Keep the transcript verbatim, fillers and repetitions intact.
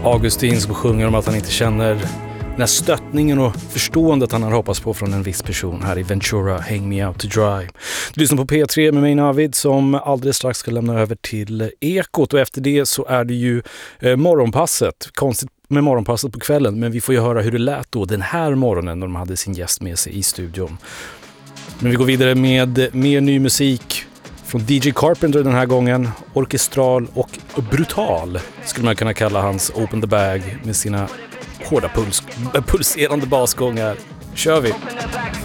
Augustin som sjunger om att han inte känner den här stöttningen och förståendet han har hoppats på från en viss person här i Ventura, Hang Me Out To Dry. Du lyssnar på P tre med mig Navid som alldeles strax ska lämna över till Ekot, och efter det så är det ju eh, morgonpasset. Konstigt med morgonpasset på kvällen, men vi får ju höra hur det lät då den här morgonen när de hade sin gäst med sig i studion. Men vi går vidare med mer ny musik från D J Carpenter den här gången. Orkestral och brutal skulle man kunna kalla hans Open the Bag med sina hårda puls, pulserande basgångar. Kör vi!